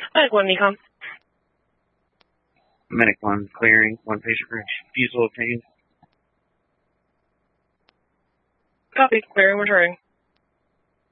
Medic 1, Nikon. Medic 1, clearing. 1 patient refusal obtained. Copy. Clearing, returning.